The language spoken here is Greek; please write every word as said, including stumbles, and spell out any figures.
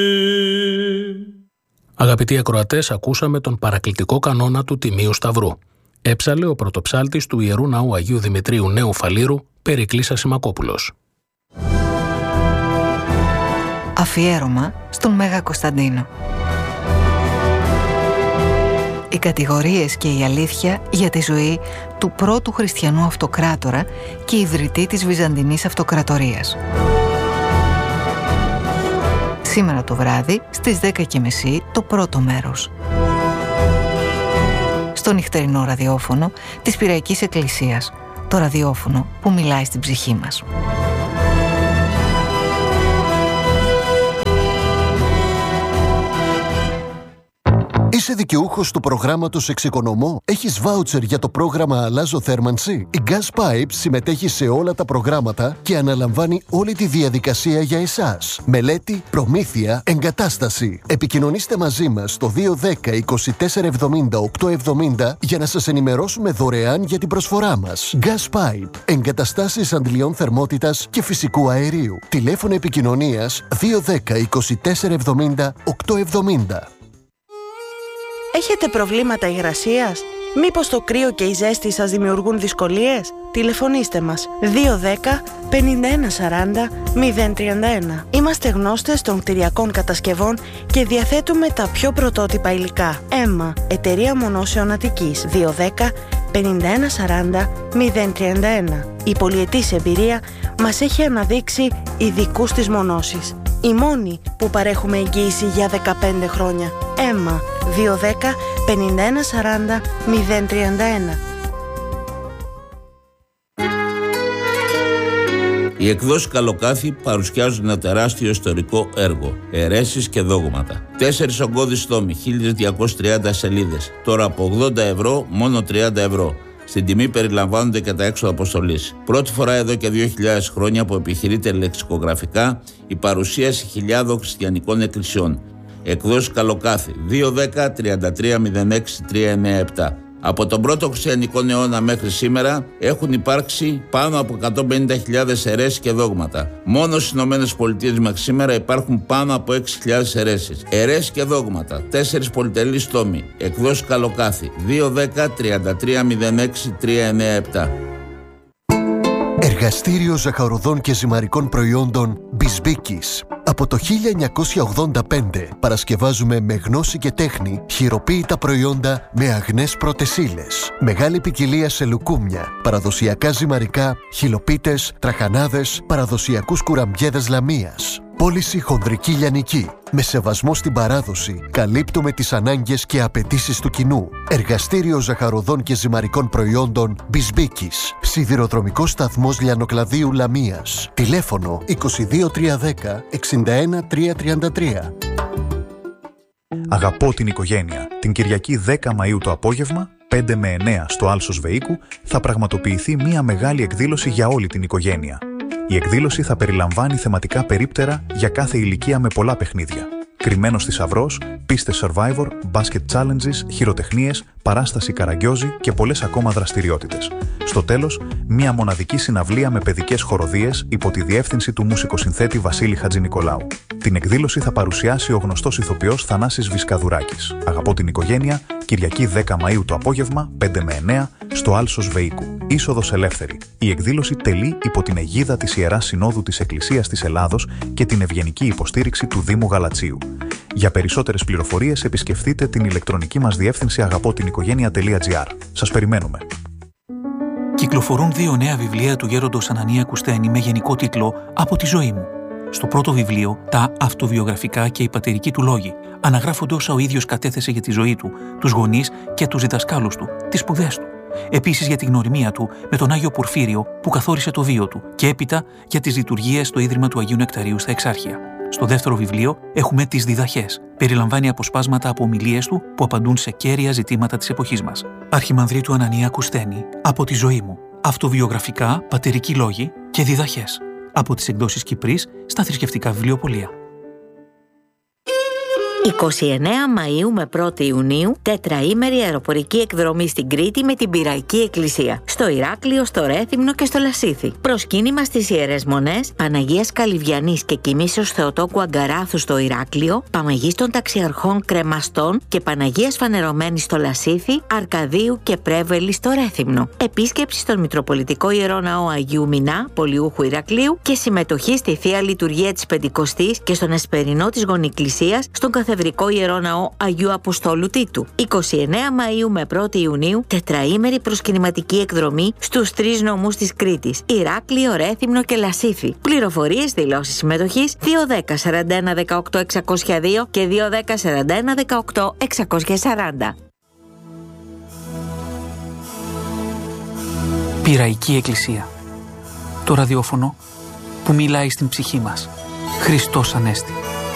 Αγαπητοί ακροατές, ακούσαμε τον παρακλητικό κανόνα του Τιμίου Σταυρού. Έψαλε ο πρωτοψάλτης του Ιερού Ναού Αγίου Δημητρίου Νέου Φαλήρου, Περικλής Ασημακόπουλος. Αφιέρωμα στον Μέγα Κωνσταντίνο. Οι κατηγορίες και η αλήθεια για τη ζωή του πρώτου χριστιανού αυτοκράτορα και ιδρυτή της Βυζαντινής Αυτοκρατορίας. Σήμερα το βράδυ στις δέκα και μισή το πρώτο μέρος. Στο νυχτερινό ραδιόφωνο της Πειραϊκής Εκκλησίας. Το ραδιόφωνο που μιλάει στην ψυχή μας. Είσαι δικαιούχος του προγράμματος Εξοικονομώ? Έχεις βάουτσερ για το πρόγραμμα Αλλάζω Θέρμανση? Η Gas Pipes συμμετέχει σε όλα τα προγράμματα και αναλαμβάνει όλη τη διαδικασία για εσάς. Μελέτη, προμήθεια, εγκατάσταση. Επικοινωνήστε μαζί μας στο δύο ένα μηδέν είκοσι τέσσερα εβδομήντα οκτώ εβδομήντα για να σας ενημερώσουμε δωρεάν για την προσφορά μας. Gas Pipe. Εγκαταστάσεις αντιλιών θερμότητας και φυσικού αερίου. Τηλέφωνο επικοινωνίας δύο ένα μηδέν είκοσι τέσσερα εβδομήντα οκτώ εβδομήντα. Έχετε προβλήματα υγρασίας? Μήπως το κρύο και η ζέστη σας δημιουργούν δυσκολίες? Τηλεφωνήστε μας δύο ένα μηδέν πενήντα ένα σαράντα μηδέν τριάντα ένα. Είμαστε γνώστες των κτηριακών κατασκευών και διαθέτουμε τα πιο πρωτότυπα υλικά. ΕΜΜΑ, Εταιρεία Μονώσεων Αττικής, δύο ένα μηδέν πενήντα ένα σαράντα μηδέν τριάντα ένα. Η πολυετής εμπειρία μας έχει αναδείξει ειδικούς της μονώσης. Η μόνη που παρέχουμε εγγύηση για δεκαπέντε χρόνια. ΕΜΜΑ, δύο ένα μηδέν πενήντα ένα σαράντα μηδέν τριάντα ένα. Οι εκδόσεις Καλοκάθι παρουσιάζουν ένα τεράστιο ιστορικό έργο, αιρέσεις και δόγματα. Τέσσερις ογκώδεις τόμοι, χίλιες διακόσιες τριάντα σελίδες, τώρα από ογδόντα ευρώ μόνο τριάντα ευρώ. Στην τιμή περιλαμβάνονται και τα έξοδα αποστολής. Πρώτη φορά εδώ και δύο χιλιάδες χρόνια που επιχειρείται λεξικογραφικά η παρουσίαση χιλιάδων χριστιανικών εκκλησιών. Εκδόσεις Καλοκάθι, δύο ένα μηδέν τριάντα τρία μηδέν έξι τρία εννέα επτά. Από τον πρώτο χριστιανικό αιώνα μέχρι σήμερα έχουν υπάρξει πάνω από εκατόν πενήντα χιλιάδες αιρέσεις και δόγματα. Μόνο στις ΗΠΑ μέχρι σήμερα υπάρχουν πάνω από έξι χιλιάδες αιρέσεις. Αιρέσεις και δόγματα, τέσσερις πολυτελείς τόμοι. Εκδόσεις Καλοκάθι, δύο ένα μηδέν τριάντα τρία μηδέν έξι τρία εννέα επτά. Εργαστήριο ζαχαροδών και ζυμαρικών προϊόντων Μπισμπίκης. Από το χίλια εννιακόσια ογδόντα πέντε παρασκευάζουμε με γνώση και τέχνη χειροποίητα προϊόντα με αγνές πρώτες ύλες. Μεγάλη ποικιλία σε λουκούμια, παραδοσιακά ζυμαρικά, χυλοπίτες, τραχανάδες, παραδοσιακούς κουραμπιέδες λαμίας. Πώληση χονδρική λιανική. Με σεβασμό στην παράδοση, καλύπτουμε τις ανάγκες και απαιτήσεις του κοινού. Εργαστήριο ζαχαροδών και ζυμαρικών προϊόντων Μπισμπίκης. Σιδηροδρομικός σταθμός Λιανοκλαδίου Λαμίας. Τηλέφωνο είκοσι δύο τριακόσια δέκα εξήντα ένα τριακόσια τριάντα τρία. Αγαπώ την οικογένεια. Την Κυριακή δέκα Μαΐου το απόγευμα, πέντε με εννέα στο Άλσος Βεΐκου, θα πραγματοποιηθεί μια μεγάλη εκδήλωση για όλη την οικογένεια. Η εκδήλωση θα περιλαμβάνει θεματικά περίπτερα για κάθε ηλικία με πολλά παιχνίδια. Κρυμμένος θησαυρός, πίστες Survivor, basket challenges, χειροτεχνίες, παράσταση καραγκιόζη και πολλές ακόμα δραστηριότητες. Στο τέλος, μια μοναδική συναυλία με παιδικές χοροδίες υπό τη διεύθυνση του μουσικοσυνθέτη Βασίλη Χατζηνικολάου. Την εκδήλωση θα παρουσιάσει ο γνωστός ηθοποιός Θανάσης Βυσκαδουράκης. Αγαπώ την οικογένεια, Κυριακή δέκα Μαΐου το απόγευμα, πέντε με εννέα, στο Άλσος Βεΐκου. Είσοδος ελεύθερη. Η εκδήλωση τελεί υπό την αιγίδα της Ιεράς Συνόδου της Εκκλησίας της Ελλάδος και την ευγενική υποστήριξη του Δήμου Γαλατσίου. Για περισσότερες πληροφορίες επισκεφτείτε την ηλεκτρονική μας διεύθυνση αγαπότηνικογένεια τελεία τζι άρ. Σας περιμένουμε. Κυκλοφορούν δύο νέα βιβλία του γέροντος Ανανία Κουστένη με γενικό τίτλο «Από τη ζωή μου». Στο πρώτο βιβλίο, τα αυτοβιογραφικά και οι πατερικοί του λόγοι αναγράφονται όσα ο ίδιος κατέθεσε για τη ζωή του, τους γονείς και τους διδασκάλους του, τις σπουδές του. Επίσης για τη γνωριμία του με τον Άγιο Πορφύριο που καθόρισε το βίο του και έπειτα για τις λειτουργίες στο Ίδρυμα του Αγίου Νεκταρίου στα Εξάρχεια. Στο δεύτερο βιβλίο έχουμε τις διδαχές. Περιλαμβάνει αποσπάσματα από ομιλίες του που απαντούν σε κέρια ζητήματα της εποχής μας. Αρχιμανδρίτου Ανανία Κουστένη, «Από τη ζωή μου». Αυτοβιογραφικά, πατερικοί λόγοι και διδαχές. Από τις εκδόσεις Κυπρής στα θρησκευτικά βιβλιοπωλεία. είκοσι εννέα Μαΐου με πρώτη Ιουνίου, τετραήμερη αεροπορική εκδρομή στην Κρήτη με την Πυραϊκή Εκκλησία. Στο Ηράκλειο, στο Ρέθυμνο και στο Λασίθι. Προσκύνημα στις Ιερές Μονές, Παναγίας Καλυβιανής και Κοιμήσεως Θεοτόκου Αγκαράθου στο Ηράκλειο, Παμαγής των Ταξιαρχών Κρεμαστών και Παναγίας Φανερωμένης στο Λασίθι, Αρκαδίου και Πρέβελη στο Ρέθυμνο. Επίσκεψη στον Μητροπολιτικό Ιερό Ναό Αγίου Μινά, Πολιούχου Ηρακλείου και συμμετοχή στη Θεία Λειτουργία της Πεντηκοστής και στον Εσπερινό της Γονικλησίας στον Καθεδρικό Ιερό Ναό Αγίου Αποστόλου Τίτου. είκοσι εννέα Μαΐου με πρώτη Ιουνίου, τετραήμερη προσκυνηματική εκδρομή στους τρεις νομούς της Κρήτης, Ηράκλειο, Ρέθυμνο και Λασίθι. Πληροφορίες, δηλώσεις συμμετοχής δύο δέκα σαράντα ένα δεκαοκτώ εξακόσια δύο και δύο δέκα σαράντα ένα δεκαοκτώ εξακόσια σαράντα. Πυραϊκή Εκκλησία. Το ραδιόφωνο που μιλάει στην ψυχή μας. Χριστός Ανέστη.